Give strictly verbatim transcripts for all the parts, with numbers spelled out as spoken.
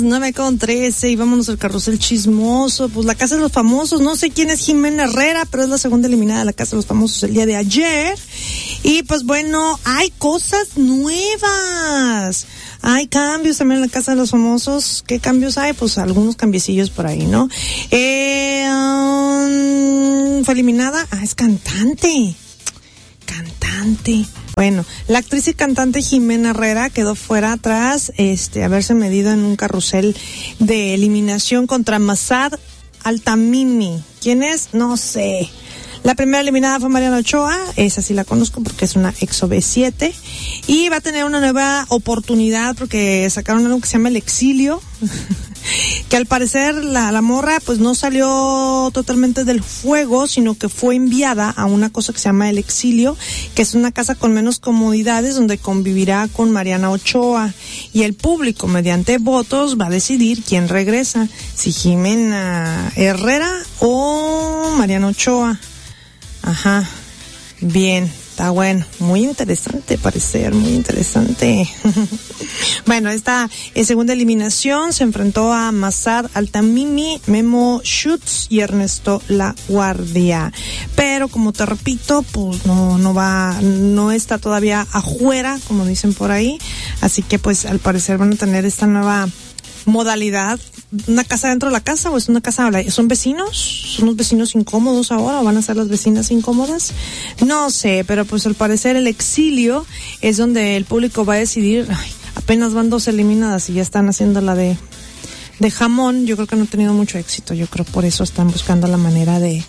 nueve con trece y vámonos al carrusel chismoso. Pues la Casa de los Famosos, no sé quién es Jimena Herrera, pero es la segunda eliminada de la Casa de los Famosos el día de ayer. Y pues bueno, hay cosas nuevas. Hay cambios también en la Casa de los Famosos. ¿Qué cambios hay? Pues algunos cambiecillos por ahí, ¿no? Eh, um, fue eliminada. Ah, es cantante. Cantante. Bueno, la actriz y cantante Jimena Herrera quedó fuera tras este haberse medido en un carrusel de eliminación contra Masad Altamimi. ¿Quién es? No sé. La primera eliminada fue Mariana Ochoa, esa sí la conozco porque es una ex O V siete, y va a tener una nueva oportunidad porque sacaron algo que se llama El Exilio, que al parecer la, la morra pues no salió totalmente del fuego, sino que fue enviada a una cosa que se llama El Exilio, que es una casa con menos comodidades donde convivirá con Mariana Ochoa, y el público mediante votos va a decidir quién regresa, si Jimena Herrera o Mariana Ochoa. Ajá, bien, está bueno, muy interesante parecer, muy interesante. Bueno, esta eh, segunda eliminación se enfrentó a Masad Altamimi, Memo Schutz y Ernesto La Guardia. Pero como te repito, pues no, no va, no está todavía afuera, como dicen por ahí. Así que pues al parecer van a tener esta nueva modalidad. ¿Una casa dentro de la casa o es una casa? ¿Son vecinos? ¿Son los vecinos incómodos ahora o van a ser las vecinas incómodas? No sé, pero pues al parecer El Exilio es donde el público va a decidir. Ay, apenas van dos eliminadas y ya están haciendo la de de jamón. Yo creo que no ha tenido mucho éxito. Yo creo por eso están buscando la manera de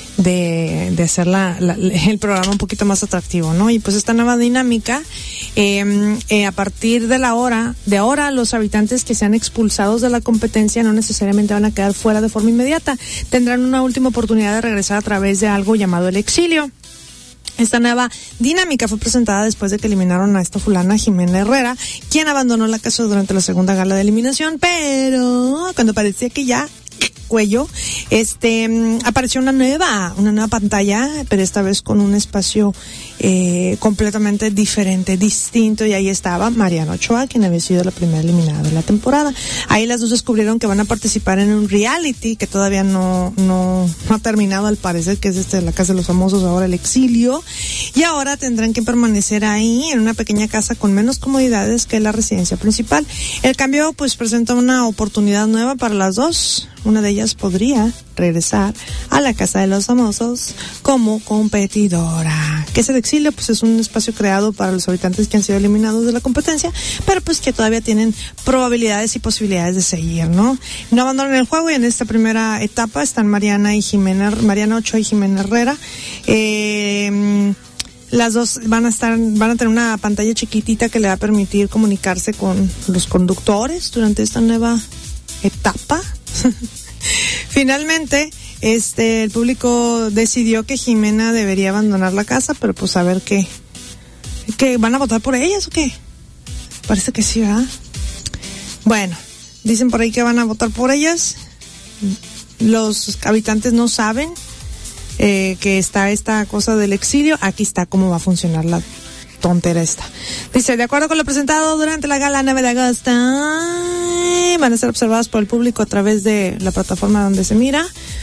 de, de hacer la, la, el programa un poquito más atractivo, ¿no? Y pues esta nueva dinámica, eh, eh, a partir de la hora, de ahora los habitantes que sean expulsados de la competencia no necesariamente van a quedar fuera de forma inmediata, tendrán una última oportunidad de regresar a través de algo llamado El Exilio. Esta nueva dinámica fue presentada después de que eliminaron a esta fulana Jimena Herrera, quien abandonó la casa durante la segunda gala de eliminación, pero cuando parecía que ya cuello, este, apareció una nueva, una nueva pantalla, pero esta vez con un espacio eh, completamente diferente, distinto, y ahí estaba Mariana Ochoa, quien había sido la primera eliminada de la temporada. Ahí las dos descubrieron que van a participar en un reality que todavía no, no, no ha terminado al parecer, que es este de la Casa de los Famosos, ahora El Exilio, y ahora tendrán que permanecer ahí en una pequeña casa con menos comodidades que la residencia principal. El cambio pues presenta una oportunidad nueva para las dos. Una de ellas podría regresar a la Casa de los Famosos como competidora. ¿Qué es El Exilio? Pues es un espacio creado para los habitantes que han sido eliminados de la competencia, pero pues que todavía tienen probabilidades y posibilidades de seguir, ¿no? No abandonan el juego, y en esta primera etapa están Mariana y Jimena, Mariana Ochoa y Jimena Herrera. Eh... Las dos van a estar, van a tener una pantalla chiquitita que le va a permitir comunicarse con los conductores durante esta nueva etapa. Finalmente, este, el público decidió que Jimena debería abandonar la casa, pero pues a ver qué, ¿qué van a votar por ellas o qué? Parece que sí, ¿verdad? Bueno, dicen por ahí que van a votar por ellas. Los habitantes no saben Eh, que está esta cosa del exilio. Aquí está cómo va a funcionar la tontera esta. Dice, de acuerdo con lo presentado durante la gala nueve de agosto, van a ser observadas por el público a través de la plataforma donde se mira.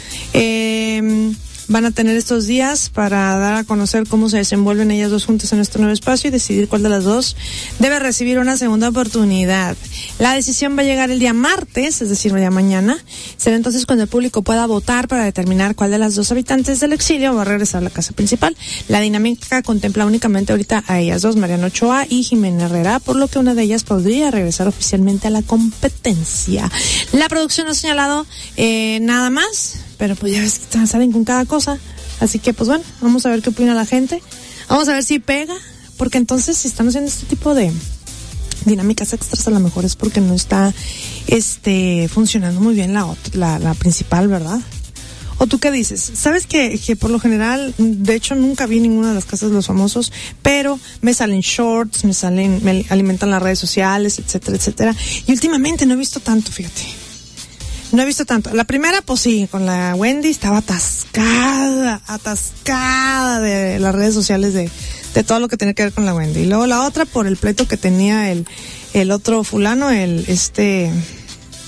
Eh, van a tener estos días para dar a conocer cómo se desenvuelven ellas dos juntas en este nuevo espacio y decidir cuál de las dos debe recibir una segunda oportunidad. La decisión va a llegar el día martes, es decir, el día mañana. Será entonces cuando el público pueda votar para determinar cuál de las dos habitantes del exilio va a regresar a la casa principal. La dinámica contempla únicamente ahorita a ellas dos, Mariana Ochoa y Jimena Herrera, por lo que una de ellas podría regresar oficialmente a la competencia. La producción ha señalado eh, nada más, pero pues ya ves que salen con cada cosa. Así que pues bueno, vamos a ver qué opina la gente. Vamos a ver si pega, porque entonces si están haciendo este tipo de dinámicas extras, a lo mejor es porque no está este funcionando muy bien la, la, la principal, ¿verdad? ¿O tú qué dices? ¿Sabes que, que por lo general, de hecho nunca vi ninguna de las casas de los famosos, pero me salen shorts, me salen, me alimentan las redes sociales, etcétera, etcétera, y últimamente no he visto tanto, fíjate. No he visto tanto. La primera, pues sí, con la Wendy estaba atascada, atascada de las redes sociales de, de todo lo que tenía que ver con la Wendy. Y luego la otra por el pleito que tenía el, el otro fulano, el, este,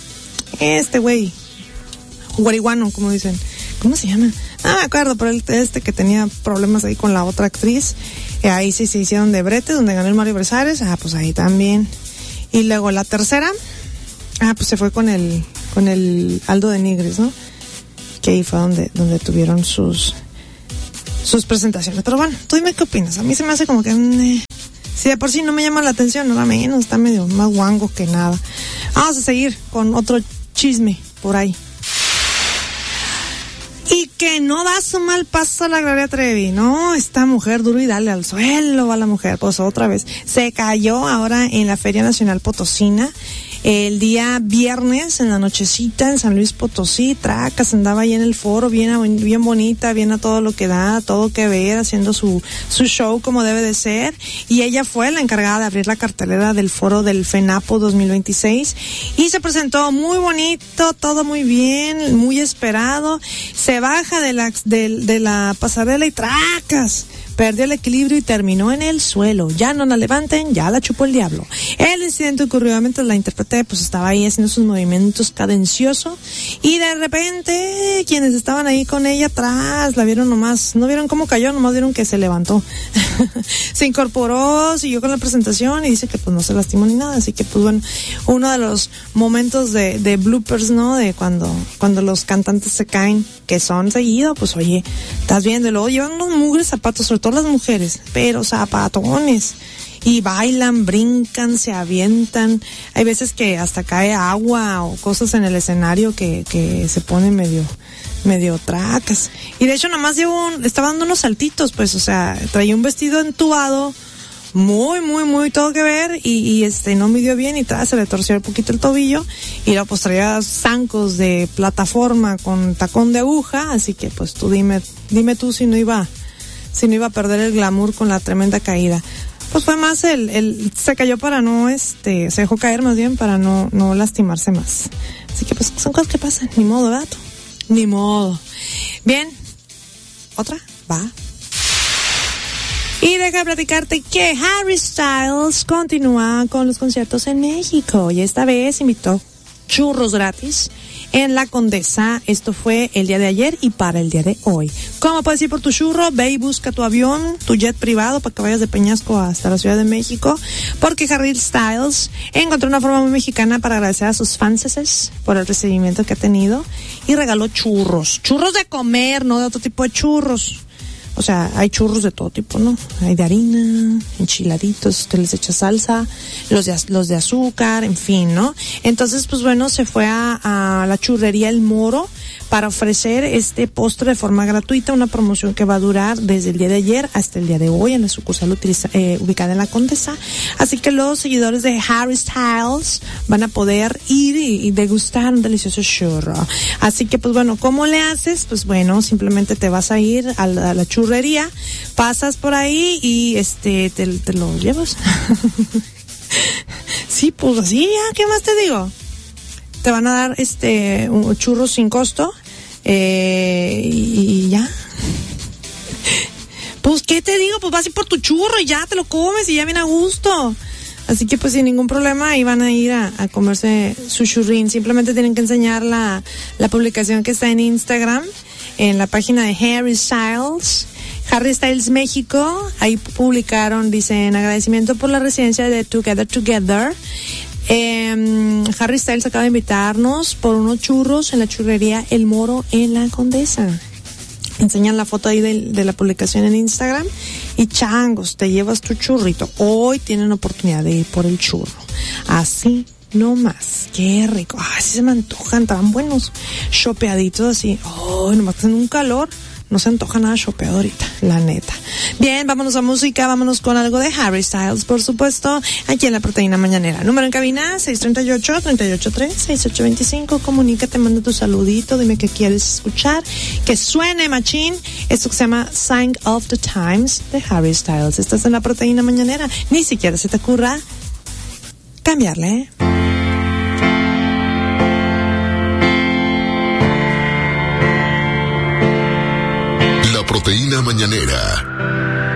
Este güey, guariguano, como dicen. ¿Cómo se llama? No me acuerdo, pero el, este que tenía problemas ahí con la otra actriz. Eh, ahí sí se hicieron de brete, donde ganó el Mario Besares. Ah, pues ahí también. Y luego la tercera, ah, pues se fue con el, con el Aldo de Nigris, ¿no? Que ahí fue donde, donde tuvieron sus, sus presentaciones. Pero bueno, tú dime qué opinas. A mí se me hace como que, eh, si de por sí no me llama la atención, nada menos, está medio más guango que nada. Vamos a seguir con otro chisme por ahí. Y que no da su mal paso a la Gloria Trevi, ¿no? Esta mujer, duro y dale al suelo va la mujer, pues otra vez. Se cayó ahora en la Feria Nacional Potosina, el día viernes, en la nochecita, en San Luis Potosí, tracas, andaba ahí en el foro, bien, bien bonita, bien a todo lo que da, todo que ver, haciendo su, su show como debe de ser, y ella fue la encargada de abrir la cartelera del foro del FENAPO dos mil veintiséis, y se presentó muy bonito, todo muy bien, muy esperado, se baja de la, de, de la pasarela y tracas, perdió el equilibrio y terminó en el suelo. Ya no la levanten, ya la chupó el diablo. El incidente ocurrió mientras la intérprete pues estaba ahí haciendo sus movimientos cadenciosos y de repente quienes estaban ahí con ella atrás la vieron nomás, no vieron cómo cayó, nomás vieron que se levantó. Se incorporó, siguió con la presentación y dice que pues no se lastimó ni nada, así que pues bueno, uno de los momentos de, de bloopers, ¿no? De cuando, cuando los cantantes se caen, que son seguidos, pues oye, estás viendo, y luego llevan unos mugres zapatos, sobre todo las mujeres, pero zapatones, y bailan, brincan, se avientan, hay veces que hasta cae agua o cosas en el escenario que, que se ponen medio, medio tracas, y de hecho nomás llevo un, estaba dando unos saltitos, pues, o sea, traía un vestido entubado, muy, muy, muy todo que ver, y, y este, no midió bien, y tras se le torció un poquito el tobillo, y luego pues traía zancos de plataforma con tacón de aguja, así que pues tú dime, dime tú si no iba, si no iba a perder el glamour con la tremenda caída. Pues fue más el, el, se cayó para no, este, se dejó caer más bien para no, no lastimarse más. Así que pues son cosas que pasan, ni modo, gato, ni modo. Bien, ¿otra? Va. Y deja platicarte que Harry Styles continúa con los conciertos en México y esta vez invitó churros gratis en La Condesa. Esto fue el día de ayer y para el día de hoy. ¿Cómo puedes ir por tu churro? Ve y busca tu avión, tu jet privado para que vayas de Peñasco hasta la Ciudad de México, porque Harry Styles encontró una forma muy mexicana para agradecer a sus fanses por el recibimiento que ha tenido y regaló churros. Churros de comer, no de otro tipo de churros. O sea, hay churros de todo tipo, ¿no? Hay de harina, enchiladitos, usted les echa salsa, los de, los de azúcar, en fin, ¿no? Entonces, pues bueno, se fue a, a la churrería El Moro para ofrecer este postre de forma gratuita, una promoción que va a durar desde el día de ayer hasta el día de hoy en la sucursal utiliza, eh, ubicada en La Condesa. Así que los seguidores de Harry Styles van a poder ir y, y degustar un delicioso churro. Así que, pues bueno, ¿cómo le haces? Pues bueno, simplemente te vas a ir a la, a la churrería, pasas por ahí y este te, te lo llevas. Sí, pues así, ya, ¿qué más te digo? Te van a dar este un churro sin costo eh, y, y ya. Pues qué te digo, pues vas a ir por tu churro y ya te lo comes y ya viene a gusto. Así que pues sin ningún problema ahí van a ir a, a comerse su churrín. Simplemente tienen que enseñar la, la publicación que está en Instagram, en la página de Harry Styles, Harry Styles México. Ahí publicaron, dicen, agradecimiento por la residencia de Together Together. Eh, Harry Styles acaba de invitarnos por unos churros en la churrería El Moro en La Condesa. Enseñan la foto ahí de, de la publicación en Instagram y changos, te llevas tu churrito. Hoy tienen oportunidad de ir por el churro. Así no más. Qué rico. Ay, sí se me antojan, tan buenos. Chopeaditos así. Oh, nomás en un calor. No se antoja nada chopeado ahorita, la neta. Bien, vámonos a música, vámonos con algo de Harry Styles, por supuesto, aquí en La Proteína Mañanera. Número en cabina, seis tres ocho, tres ocho tres, seis ocho dos cinco. Comunícate, manda tu saludito, dime qué quieres escuchar. Que suene, machín. Esto que se llama Sign of the Times de Harry Styles. Estás en La Proteína Mañanera. Ni siquiera se te ocurra cambiarle, ¿eh? Proteína Mañanera.